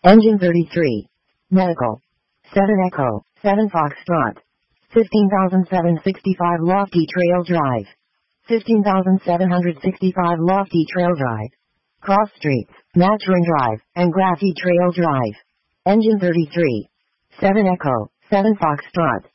Engine 33. Medical. 7 Echo, 7 Foxtrot. 15,765 Lofty Trail Drive. 15,765 Lofty Trail Drive. Cross Streets, Matron Drive, and Grassy Trail Drive. Engine 33. 7 Echo, 7 Foxtrot.